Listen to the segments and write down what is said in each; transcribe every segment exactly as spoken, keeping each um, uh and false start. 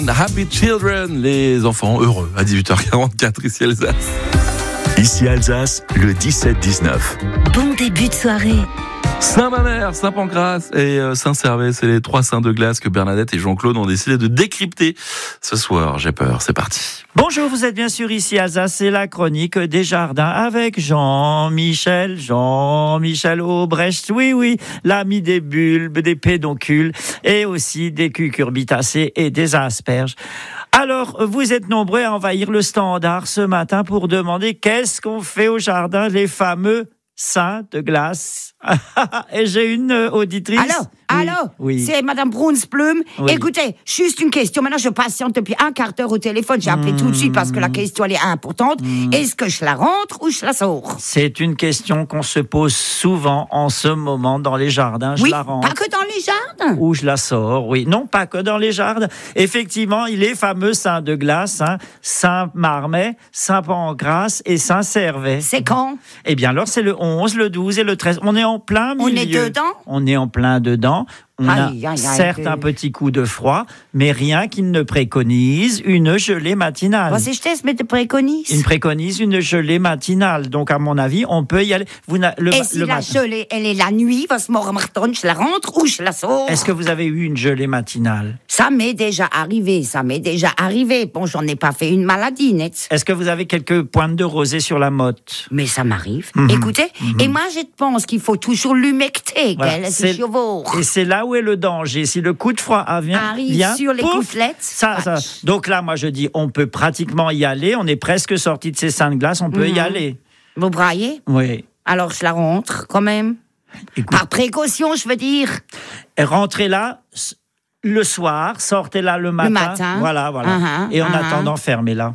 Happy Children, les enfants heureux, à dix-huit heures quarante-quatre, ici Alsace. Ici Alsace, le dix-sept dix-neuf. Bon début de soirée. Saint-Mamère, Saint-Pancras et Saint-Servais, c'est les trois saints de glace que Bernadette et Jean-Claude ont décidé de décrypter ce soir. J'ai peur, c'est parti. Bonjour, vous êtes bien sûr ici Alsace, c'est la chronique des jardins avec Jean-Michel, Jean-Michel Aubrecht, oui oui, l'ami des bulbes, des pédoncules et aussi des cucurbitacées et des asperges. Alors, vous êtes nombreux à envahir le standard ce matin pour demander qu'est-ce qu'on fait au jardin, les fameux saints de glace. Et j'ai une auditrice. Allô, oui, allô, oui. C'est Madame Brunsplum. Oui. Écoutez, juste une question. Maintenant, je patiente depuis un quart d'heure au téléphone. J'ai appelé mmh. tout de suite parce que la question, elle est importante. Mmh. Est-ce que je la rentre ou je la sors? C'est une question qu'on se pose souvent en ce moment dans les jardins. Je oui, la rentre. Pas que dans les jardins. Ou je la sors, oui. Non, pas que dans les jardins. Effectivement, il est fameux saints de glace, hein, Saint-Marmet, Saint-Pancras et Saint-Servais. C'est quand? Eh bien, alors, c'est le onze, le douze et le treize. On est en plein milieu. On est dedans? On est en plein dedans. On aïe, a aïe, certes aïe. un petit coup de froid, mais rien qui ne préconise une gelée matinale. Was ist das mit der préconise? Il préconise une gelée matinale. Donc, à mon avis, on peut y aller. Vous n'a, le, Et si le la matin. gelée, elle est la nuit, was morgen Martin, je la rentre ou je la sors? Est-ce que vous avez eu une gelée matinale? Ça m'est déjà arrivé, ça m'est déjà arrivé. Bon, j'en ai pas fait une maladie, net. Est-ce que vous avez quelques pointes de rosée sur la motte? Mais ça m'arrive. Mmh. Écoutez, mmh. et moi, je pense qu'il faut toujours l'humecter, Voilà. qu'elle C'est, est chevaux. et c'est là où est le danger. Si le coup de froid vient, arrive vient, sur les pouf, côtelettes. ça, ça. Donc là, moi, je dis, on peut pratiquement y aller. On est presque sorti de ces saints de glace. On peut Mmh. y aller. Vous braillez? Oui. Alors, je la rentre, quand même. Écoute, Par précaution, je veux dire. rentrez là le soir, sortez là le matin. Le matin. Voilà, voilà. Uh-huh, et en uh-huh. attendant, fermez-la.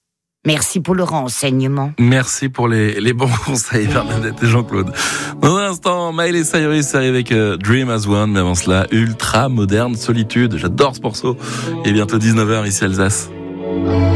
Merci pour le renseignement. Merci pour les, les bons conseils, Bernadette et Jean-Claude. Dans un instant, Miley Cyrus arrive avec euh, Dream as One, mais avant cela, ultra moderne solitude. J'adore ce morceau. Et bientôt dix-neuf heures ici Alsace.